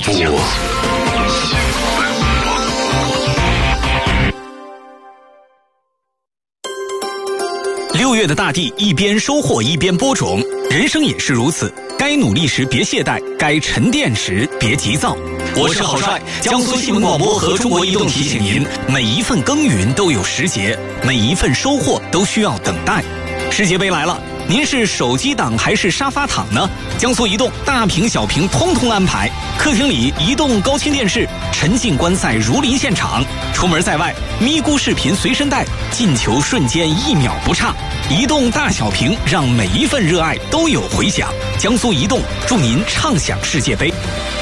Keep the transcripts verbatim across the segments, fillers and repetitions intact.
六月的大地一边收获一边播种，人生也是如此。该努力时别懈怠，该沉淀时别急躁。我是郝帅，江苏新闻广播和中国移动提醒您：每一份耕耘都有时节，每一份收获都需要等待。世界杯来了，您是手机党还是沙发躺呢？江苏移动大屏小屏通通安排，客厅里移动高清电视，沉浸观赛如临现场；出门在外，咪咕视频随身带，进球瞬间一秒不差。移动大小屏，让每一份热爱都有回响。江苏移动祝您畅享世界杯。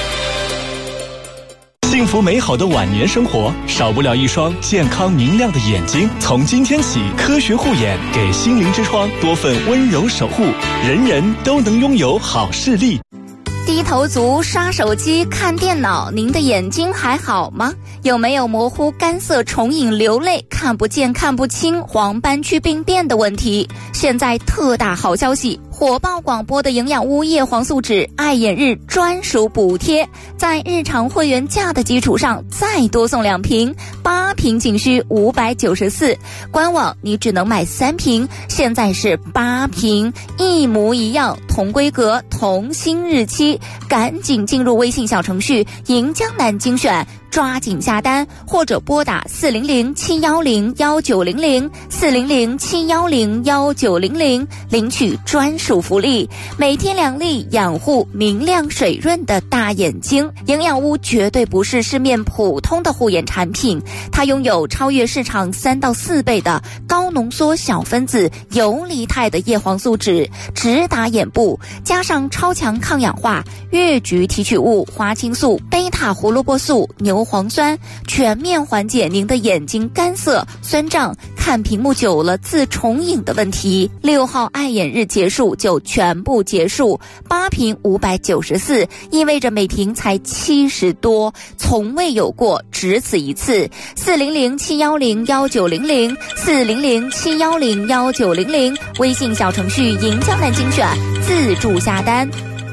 幸福美好的晚年生活，少不了一双健康明亮的眼睛。从今天起，科学护眼给心灵之窗多份温柔守护，人人都能拥有好视力。 低头族刷手机看电脑，您的眼睛还好吗？有没有模糊、干涩、重影、流泪、看不见、看不清、黄斑区病变的问题？现在特大好消息！火爆广播的营养屋叶黄素酯爱眼日专属补贴，在日常会员价的基础上再多送两瓶，八瓶仅需五百九十四，官网你只能买三瓶，现在是八瓶，一模一样，同规格，同新日期，赶紧进入微信小程序银江南精选，抓紧下单，或者拨打四零零七幺零幺九零零四零零七幺零幺九零零领取专属福利，每天两粒养护明亮水润的大眼睛。营养屋绝对不是市面普通的护眼产品，它拥有超越市场三到四倍的高浓缩小分子游离态的叶黄素酯，直达眼部，加上超强抗氧化、越橘提取物、花青素、贝塔胡萝卜素、牛磺酸，全面缓解您的眼睛干涩、酸胀、看屏幕久了自重影的问题。六号爱眼日结束就全部结束，八瓶五百九十四，意味着每瓶才七十多，从未有过，只此一次。四零零七幺零幺九零零四零零七幺零幺九零零，微信小程序银江南精选，自助下单。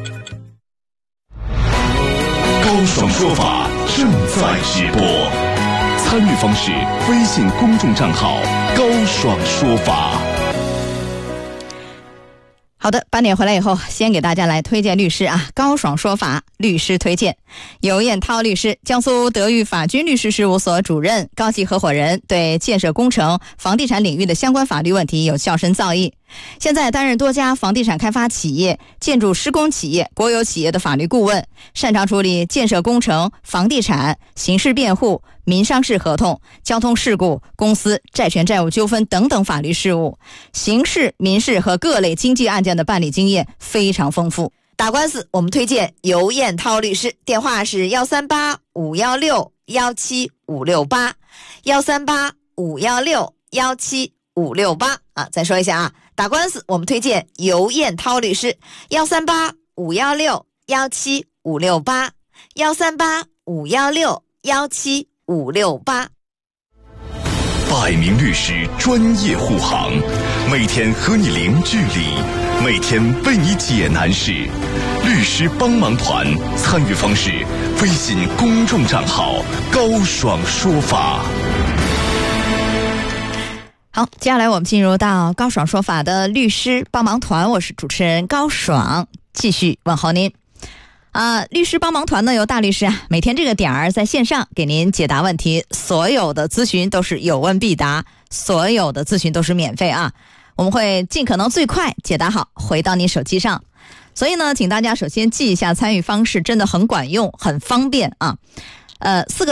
高爽说法正在直播，参与方式：微信公众账号高爽说法。 好的，八点回来以后，先给大家来推荐律师啊，高爽说法律师推荐。尤彦涛律师，江苏德裕法军律师事务所主任、高级合伙人，对建设工程、房地产领域的相关法律问题有较深造诣。现在担任多家房地产开发企业、建筑施工企业、国有企业的法律顾问，擅长处理建设工程、房地产、刑事辩护、民商事合同、交通事故、公司债权债务纠纷等等法律事务，刑事、民事和各类经济案件的办理经验非常丰富。 打官司我们推荐尤彦涛律师，电话是幺三八五幺六幺七五六八幺三八五幺六幺七五六八啊，再说一下啊，打官司我们推荐尤彦涛律师，幺三八五幺六幺七五六八幺三八五幺六幺七五六八。 百名律师专业护航，每天和你零距离，每天为你解难事。律师帮忙团参与方式：微信公众账号高爽说法。 好，接下来我们进入到高爽说法的律师帮忙团，我是主持人高爽，继续问候您。啊，律师帮忙团呢由大律师啊，每天这个点儿在线上给您解答问题，所有的咨询都是有问必答，所有的咨询都是免费啊，我们会尽可能最快解答好，回到你手机上。所以呢，请大家首先记一下参与方式，真的很管用，很方便啊。呃，四个